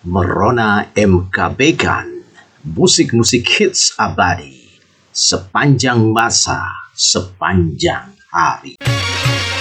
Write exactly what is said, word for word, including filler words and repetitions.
Merona M K Began, musik-musik hits abadi, sepanjang masa, sepanjang hari.